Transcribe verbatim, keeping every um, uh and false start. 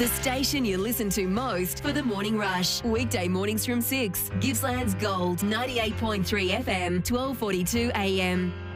The station you listen to most for the morning rush. Weekday mornings from six. Gippsland's Gold, ninety-eight point three F M, twelve forty-two A M.